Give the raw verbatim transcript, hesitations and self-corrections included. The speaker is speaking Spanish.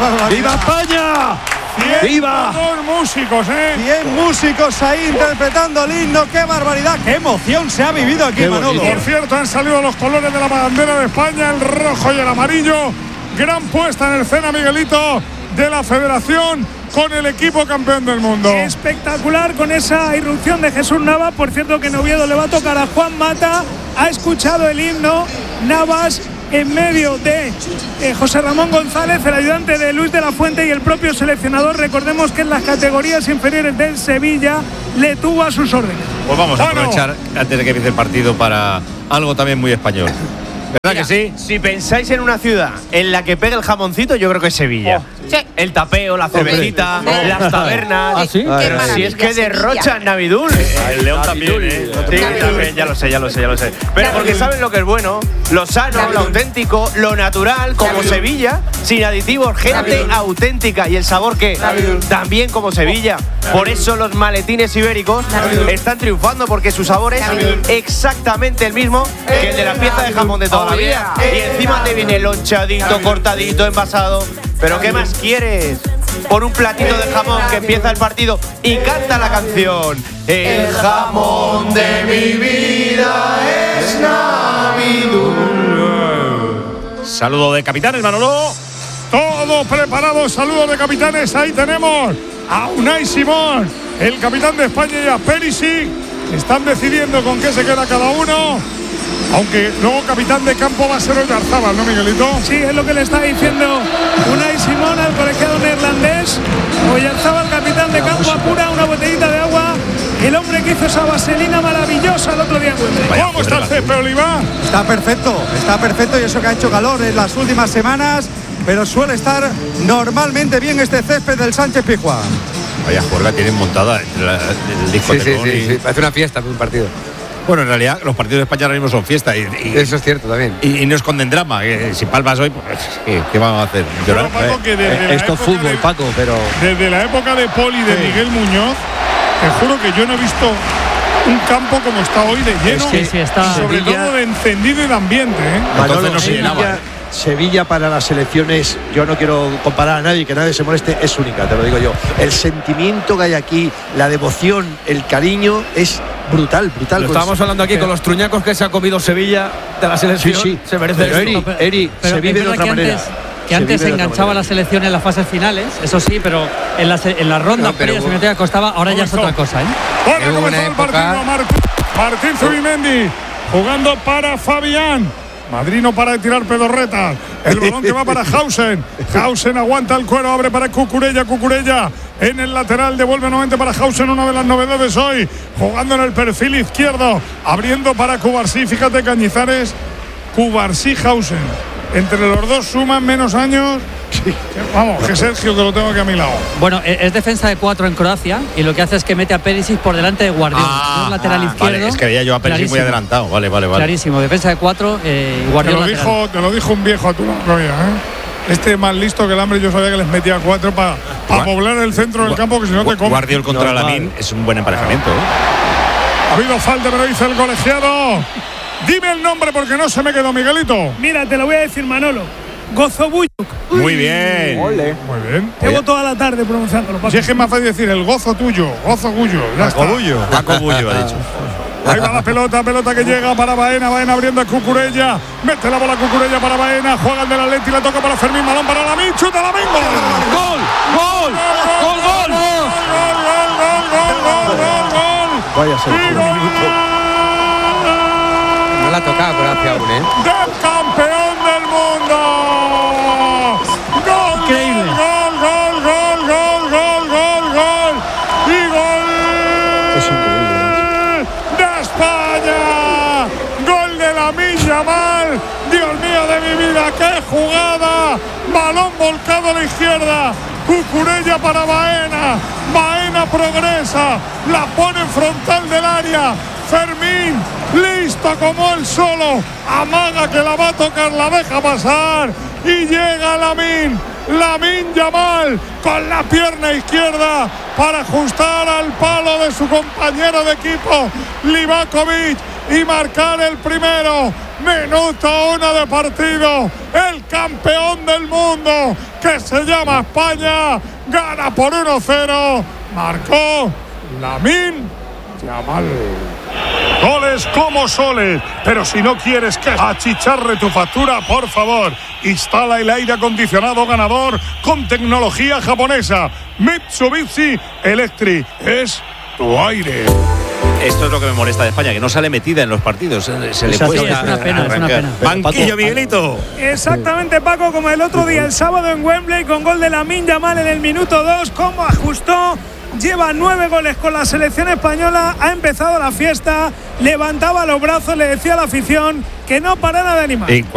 ¡Viva España! ¡Viva! Dos músicos, ¿eh? cien músicos ahí interpretando el himno. ¡Qué barbaridad! ¡Qué emoción se ha vivido aquí, Manolo! Por cierto, han salido los colores de la bandera de España, el rojo y el amarillo. Gran puesta en escena, Miguelito, de la Federación con el equipo campeón del mundo. Espectacular con esa irrupción de Jesús Navas. Por cierto, que en Oviedo le va a tocar a Juan Mata. Ha escuchado el himno Navas en medio de eh, José Ramón González, el ayudante de Luis de la Fuente y el propio seleccionador. Recordemos que en las categorías inferiores del Sevilla le tuvo a sus órdenes. Pues vamos a Bueno. aprovechar antes de que empiece el partido para algo también muy español. ¿Verdad Mira, que sí? Si pensáis en una ciudad en la que pega el jamoncito, yo creo que es Sevilla. Oh, sí. El tapeo, la cervecita, Hombre. las tabernas. ¿Ah, sí? Qué Pero si maravilla, es que Sevilla. derrochan Navidul. El León también, ¿eh? Sí, Navidul. también, ya lo sé, ya lo sé, ya lo sé. Pero porque saben lo que es bueno, lo sano, Navidul. lo auténtico, lo natural, como Navidul. Sevilla, sin aditivos, gente Navidul. auténtica. Y el sabor que Navidul. también como Sevilla. Por eso los maletines ibéricos Navidul. están triunfando, porque su sabor es Navidul. exactamente el mismo que el de la pieza de jamón de toda la vida. Y encima te viene lonchadito, cortadito, envasado. Pero ¿qué más quieres? Por un platito de jamón que empieza el partido y canta la canción. El jamón de mi vida es Navidul. Saludo de capitanes, Manolo. Todo preparado, saludos de capitanes. Ahí tenemos a Unai Simón, el capitán de España, y a Perisic. Están decidiendo con qué se queda cada uno. Aunque luego capitán de campo va a ser Oyarzábal, ¿no, Miguelito? Sí, es lo que le está diciendo Unai Simón al colegiado neerlandés. Oyarzábal, capitán de campo, apura una botellita de agua. El hombre que hizo esa vaselina maravillosa el otro día en Wembley. ¿Cómo está el césped, Oliva? Está perfecto, está perfecto, y eso que ha hecho calor en las últimas semanas, pero suele estar normalmente bien este césped del Sánchez Pizjuán. Vaya juerga tienen montada entre la- el disco Sí, sí, sí, sí, parece una fiesta un partido. Bueno, en realidad los partidos de España ahora mismo son fiesta y, y, Eso es cierto también. y, y no esconden drama. Que si palmas hoy, pues ¿qué, qué vamos a hacer? ¿Llorar? Bueno, Paco, que desde la Esto es época fútbol, de- Paco, pero Desde la época de Poli de Miguel Muñoz, te juro que yo no he visto un campo como está hoy de lleno. Es que sí, está. y sobre Sevilla- todo de encendido y de ambiente, ¿eh? Entonces no se llenaba. Sevilla, Sevilla para las selecciones, yo no quiero comparar a nadie, que nadie se moleste, es única, te lo digo yo. El sentimiento que hay aquí, la devoción, el cariño es brutal, brutal. Lo estábamos hablando aquí con los truñacos que se ha comido Sevilla de la Sí, selección. sí. Se merece Pero esto. Eri, Eri, Pero se vive es de verdad otra que manera. antes, que Se antes vive de otra enganchaba manera. la selección en las fases finales, eso sí, pero en las en la ronda No, pero previa hubo- se costaba, ahora ya es otra cosa, ¿eh? Bueno, Hubo comenzó una el época- partido. Mar- Martín Zubimendi jugando para Fabián. Madrino para de tirar pedorretas. El balón que va para Hausen. Hausen aguanta el cuero, abre para Cucurella. Cucurella en el lateral, devuelve nuevamente para Hausen. Una de las novedades hoy, jugando en el perfil izquierdo, abriendo para Cubarsí. Fíjate, Cañizares, Cubarsí, Hausen. Entre los dos suman menos años. Que- Vamos, que Sergio, que lo tengo aquí a mi lado. Bueno, e- es defensa de cuatro en Croacia y lo que hace es que mete a Perisic por delante de Guardiola, Ah, que es lateral ah, izquierdo. Vale, es que veía yo a Perisic muy Clarísimo. adelantado. Vale, vale, vale. Clarísimo, defensa de cuatro eh, y Te Guardiola lo, lateral. dijo, te lo dijo un viejo a tu lado, ¿eh? Este más listo que el hambre, yo sabía que les metía cuatro para Gua- poblar el centro del campo, que si no te Gu- comen. Guardiol contra Normal. Lamine es un buen emparejamiento. ¿eh? Ha habido falta, pero dice el colegiado. Dime el nombre porque no se me quedó, Miguelito. Mira, te lo voy a decir, Manolo. Gozobuyuk. Muy bien. Muy bien. Llevo toda la tarde pronunciándolo. Paco. Si es que es más fácil decir el gozo tuyo, gozo tuyo. Ya está. Paco Bullo ha dicho. Ahí va la pelota, pelota que llega para Baena, Baena abriendo a Cucurella, mete la bola Cucurella para Baena, juega el de la Leti, le toca para Fermín, balón para Lamin, chuta Lamin, gol. ¡Gol! ¡Gol! ¡Gol, gol! Gol, gol, gol, gol, gol, gol, gol. Vaya Y selección. gol No la ha tocado Croacia aún, ¿eh? del campeón del mundo. Gol, Increíble. gol, gol, gol, gol, gol, gol, gol. Y gol Es increíble. de España. Gol de Lamine Yamal. Dios mío de mi vida, qué jugada. Balón volcado a la izquierda. Cucurella para Baena. Baena progresa. La pone en frontal del área. Fermín, listo como él solo. Amaga que la va a tocar, la deja pasar. Y llega Lamine. Lamine Yamal con la pierna izquierda para ajustar al palo de su compañero de equipo Livakovic y marcar el primero Minuto uno de partido. El campeón del mundo, que se llama España, gana por uno cero. Marcó Lamine Yamal. Goles como soles, pero si no quieres que achicharre tu factura, por favor, instala el aire acondicionado ganador con tecnología japonesa. Mitsubishi Electric es tu aire. Esto es lo que me molesta de España, que no sale metida en los partidos. Se le Sí, cuesta es una pena, es una arrancar. pena. Banquillo, Miguelito. Exactamente, Paco, como el otro día, el sábado en Wembley, con gol de Lamine Yamal en el minuto dos. Cómo ajustó. Lleva nueve goles con la selección española. Ha empezado la fiesta. Levantaba los brazos, le decía a la afición que no parara de animar.